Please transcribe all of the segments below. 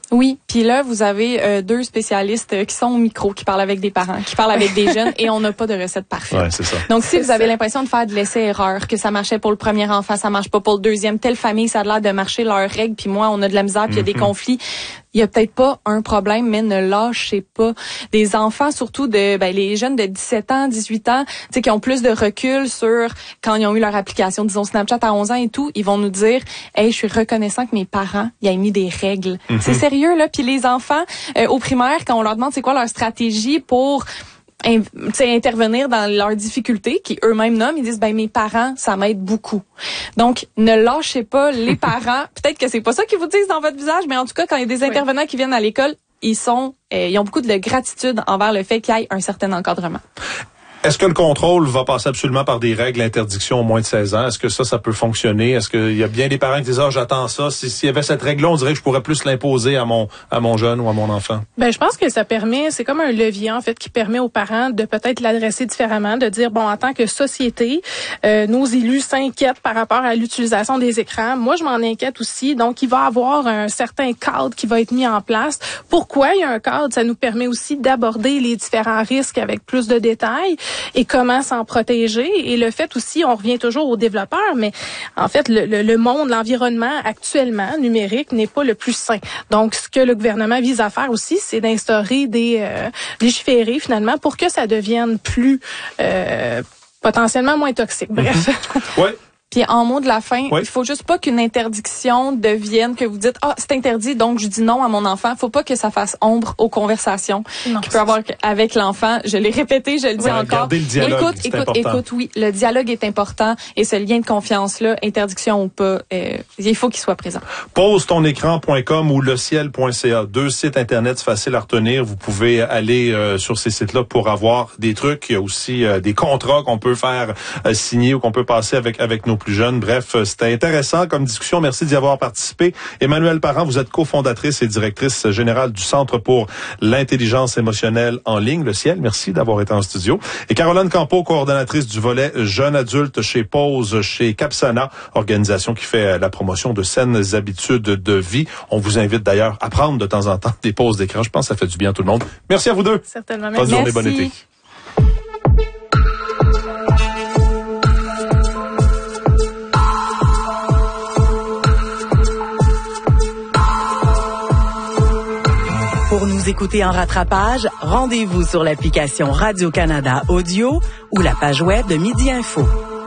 Oui, puis là, vous avez deux spécialistes qui sont au micro, qui parlent avec des parents, qui parlent avec des jeunes, et on n'a pas de recette parfaite. Ouais, c'est ça. Donc, si vous avez l'impression de faire de l'essai-erreur, que ça marchait pour le premier enfant, ça marche pas pour le deuxième, telle famille, ça a l'air de marcher leurs règles, puis moi, on a de la misère, puis il y a des conflits, il y a peut-être pas un problème, mais ne lâchez pas. Des enfants, surtout les jeunes de 17 ans, 18 ans, tu sais, qui ont plus de recul sur quand ils ont eu leur application, disons Snapchat à 11 ans et tout, ils vont nous dire, hey, je suis reconnaissant que mes parents, ils aient mis des règles. C'est sérieux, là. Puis les enfants, au primaire, quand on leur demande c'est quoi leur stratégie pour intervenir dans leurs difficultés, qui eux-mêmes nomment, ils disent, mes parents, ça m'aide beaucoup. Donc, ne lâchez pas les parents. Peut-être que c'est pas ça qu'ils vous disent dans votre visage, mais en tout cas, quand il y a des intervenants qui viennent à l'école, ils ont beaucoup de gratitude envers le fait qu'il y ait un certain encadrement. Est-ce que le contrôle va passer absolument par des règles d'interdiction au moins de 16 ans? Est-ce que ça peut fonctionner? Est-ce qu'il y a bien des parents qui disent, j'attends ça. S'il y avait cette règle-là, on dirait que je pourrais plus l'imposer à mon jeune ou à mon enfant. Je pense que ça permet, c'est comme un levier, en fait, qui permet aux parents de peut-être l'adresser différemment, de dire, en tant que société, nos élus s'inquiètent par rapport à l'utilisation des écrans. Moi, je m'en inquiète aussi. Donc, il va y avoir un certain cadre qui va être mis en place. Pourquoi il y a un cadre? Ça nous permet aussi d'aborder les différents risques avec plus de détails et comment s'en protéger. Et le fait aussi, on revient toujours aux développeurs, mais en fait, le monde, l'environnement actuellement numérique n'est pas le plus sain. Donc, ce que le gouvernement vise à faire aussi, c'est d'instaurer légiférer finalement pour que ça devienne plus potentiellement moins toxique. Bref. Ouais. Puis en mot de la fin, il faut juste pas qu'une interdiction devienne que vous dites c'est interdit donc je dis non à mon enfant. Faut pas que ça fasse ombre aux conversations qu'il peut avoir avec l'enfant. Je l'ai répété, je le dis encore. Le dialogue, écoute, oui, le dialogue est important et ce lien de confiance là, interdiction ou pas, il faut qu'il soit présent. Pose-ton-écran.com ou leciel.ca, 2 sites internet faciles à retenir. Vous pouvez aller sur ces sites-là pour avoir des trucs. Il y a aussi des contrats qu'on peut faire signer ou qu'on peut passer avec nos plus jeunes. Bref, c'était intéressant comme discussion. Merci d'y avoir participé. Emmanuelle Parent, vous êtes cofondatrice et directrice générale du Centre pour l'intelligence émotionnelle en ligne, le Ciel. Merci d'avoir été en studio. Et Caroline Campeau, coordonnatrice du volet jeunes adultes chez Pause, chez Capsana, organisation qui fait la promotion de saines habitudes de vie. On vous invite d'ailleurs à prendre de temps en temps des pauses d'écran. Je pense que ça fait du bien à tout le monde. Merci à vous deux. Certainement. Bonne journée, bon été. Pour nous écouter en rattrapage, rendez-vous sur l'application Radio-Canada Audio ou la page web de Midi Info.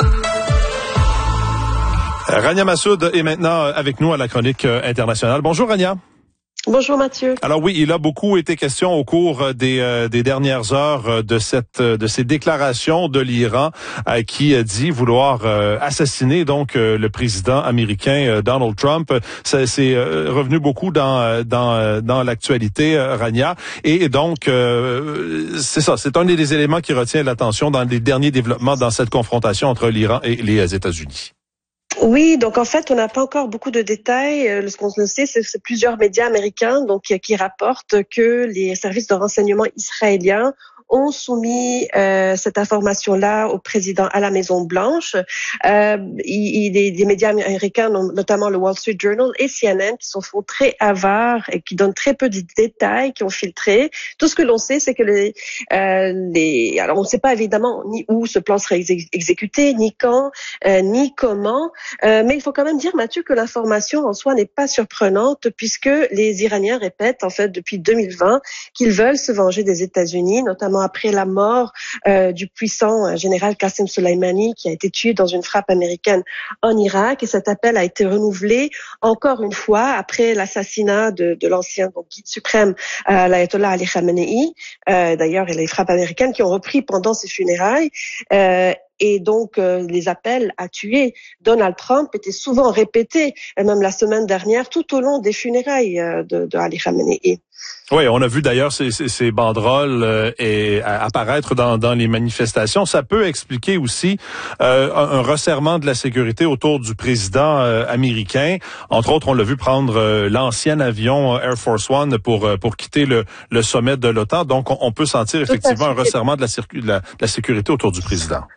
Rania Massoud est maintenant avec nous à la chronique internationale. Bonjour Rania. Bonjour Mathieu. Alors oui, il a beaucoup été question au cours des dernières heures de ces déclarations de l'Iran qui dit vouloir assassiner donc le président américain Donald Trump. C'est revenu beaucoup dans l'actualité, Rania, et donc c'est ça, c'est un des éléments qui retient l'attention dans les derniers développements dans cette confrontation entre l'Iran et les États-Unis. Oui, donc en fait, on n'a pas encore beaucoup de détails. Ce qu'on sait, c'est plusieurs médias américains qui rapportent que les services de renseignement israéliens ont soumis cette information-là au président à la Maison-Blanche. Des médias américains, notamment le Wall Street Journal et CNN, qui sont très avares et qui donnent très peu de détails, qui ont filtré. Tout ce que l'on sait, c'est que alors on ne sait pas évidemment ni où ce plan serait exécuté, ni quand, ni comment. Mais il faut quand même dire, Mathieu, que l'information en soi n'est pas surprenante puisque les Iraniens répètent en fait depuis 2020 qu'ils veulent se venger des États-Unis, notamment après la mort du puissant général Qasem Soleimani qui a été tué dans une frappe américaine en Irak. Et cet appel a été renouvelé encore une fois après l'assassinat de l'ancien guide suprême l'ayatollah Ali Khamenei. D'ailleurs, il y a les frappes américaines qui ont repris pendant ses funérailles. Et donc, les appels à tuer Donald Trump étaient souvent répétés, même la semaine dernière, tout au long des funérailles de Ali Khamenei. Oui, on a vu d'ailleurs ces banderoles apparaître dans les manifestations. Ça peut expliquer aussi un resserrement de la sécurité autour du président américain. Entre autres, on l'a vu prendre l'ancien avion Air Force One pour quitter le sommet de l'OTAN. Donc, on peut sentir effectivement un resserrement de la sécurité autour du président.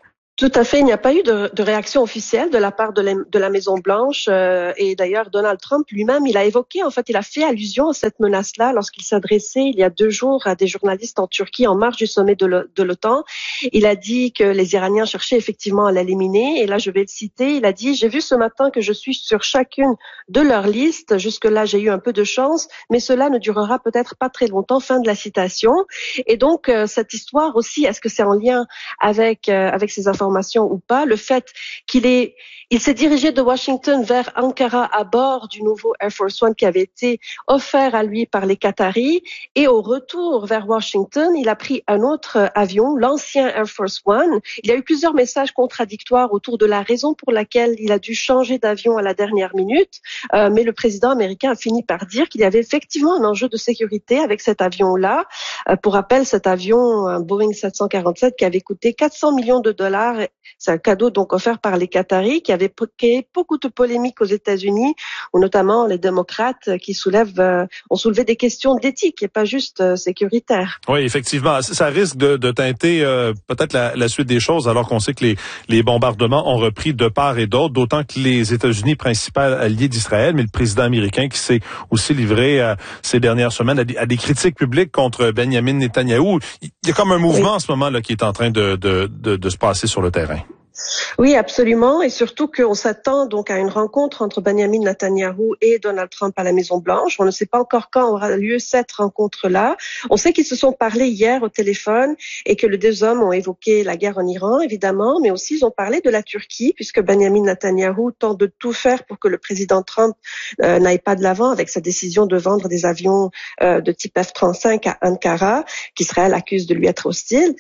Tout à fait. Il n'y a pas eu de réaction officielle de la part de la Maison-Blanche. Et d'ailleurs, Donald Trump lui-même, il a fait allusion à cette menace-là lorsqu'il s'adressait il y a 2 jours à des journalistes en Turquie en marge du sommet de l'OTAN. Il a dit que les Iraniens cherchaient effectivement à l'éliminer. Et là, je vais le citer. Il a dit « J'ai vu ce matin que je suis sur chacune de leurs listes. Jusque-là, j'ai eu un peu de chance, mais cela ne durera peut-être pas très longtemps. » Fin de la citation. Et donc, cette histoire aussi, est-ce que c'est en lien avec ces informations ou pas, le fait il s'est dirigé de Washington vers Ankara à bord du nouveau Air Force One qui avait été offert à lui par les Qataris, et au retour vers Washington, il a pris un autre avion, l'ancien Air Force One. Il y a eu plusieurs messages contradictoires autour de la raison pour laquelle il a dû changer d'avion à la dernière minute, mais le président américain a fini par dire qu'il y avait effectivement un enjeu de sécurité avec cet avion-là. Pour rappel, cet avion, un Boeing 747 qui avait coûté $400 millions, c'est un cadeau donc offert par les Qataris, qui avait créé beaucoup de polémiques aux États-Unis, où notamment les démocrates ont soulevé des questions d'éthique et pas juste sécuritaires. Oui, effectivement, ça risque de teinter peut-être la suite des choses, alors qu'on sait que les bombardements ont repris de part et d'autre, d'autant que les États-Unis, principal allié d'Israël, mais le président américain qui s'est aussi livré ces dernières semaines à des critiques publiques contre Benjamin Netanyahou. Il y a comme un mouvement en ce moment là qui est en train de se passer sur le terrain. Oui, absolument, et surtout qu'on s'attend donc à une rencontre entre Benjamin Netanyahou et Donald Trump à la Maison-Blanche. On ne sait pas encore quand aura lieu cette rencontre-là. On sait qu'ils se sont parlé hier au téléphone et que les 2 hommes ont évoqué la guerre en Iran, évidemment, mais aussi ils ont parlé de la Turquie, puisque Benjamin Netanyahou tente de tout faire pour que le président Trump n'aille pas de l'avant avec sa décision de vendre des avions de type F-35 à Ankara, qu'Israël accuse de lui être hostile.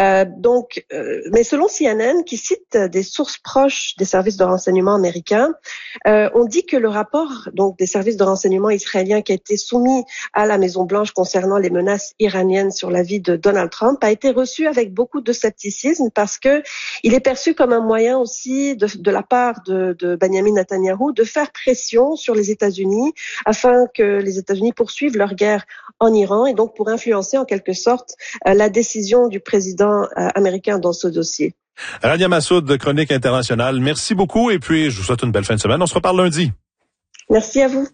Mais selon CNN, qui cite des sources proches des services de renseignement américains, on dit que le rapport donc des services de renseignement israéliens qui a été soumis à la Maison-Blanche concernant les menaces iraniennes sur la vie de Donald Trump a été reçu avec beaucoup de scepticisme, parce que il est perçu comme un moyen aussi de la part de Benjamin Netanyahou de faire pression sur les États-Unis afin que les États-Unis poursuivent leur guerre en Iran, et donc pour influencer en quelque sorte la décision du président américain dans ce dossier. Rania Massoud de Chronique Internationale, merci beaucoup et puis je vous souhaite une belle fin de semaine. On se reparle lundi. Merci à vous.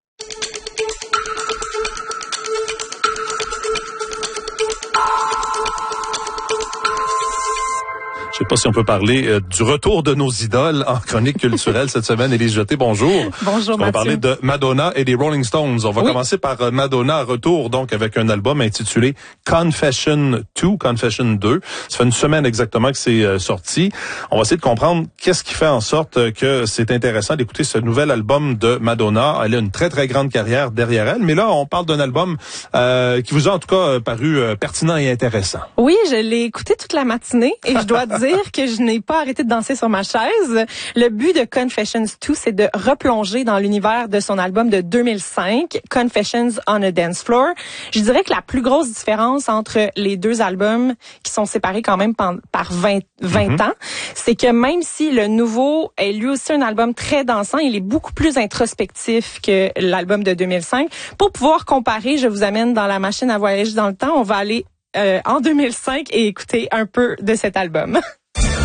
Je sais pas si on peut parler du retour de nos idoles en chronique culturelle cette semaine. Élise Jeté, bonjour. Bonjour, On va parler de Madonna et des Rolling Stones. On va commencer par Madonna, retour donc avec un album intitulé Confession 2. Ça fait une semaine exactement que c'est sorti. On va essayer de comprendre qu'est-ce qui fait en sorte que c'est intéressant d'écouter ce nouvel album de Madonna. Elle a une très, très grande carrière derrière elle, mais là, on parle d'un album qui vous a en tout cas paru pertinent et intéressant. Oui, je l'ai écouté toute la matinée et je dois dire que je n'ai pas arrêté de danser sur ma chaise. Le but de Confessions 2, c'est de replonger dans l'univers de son album de 2005, Confessions on a Dance Floor. Je dirais que la plus grosse différence entre les 2 albums, qui sont séparés quand même par 20 ans, c'est que même si le nouveau est lui aussi un album très dansant, il est beaucoup plus introspectif que l'album de 2005. Pour pouvoir comparer, je vous amène dans la machine à voyager dans le temps. On va aller en 2005 et écouter un peu de cet album.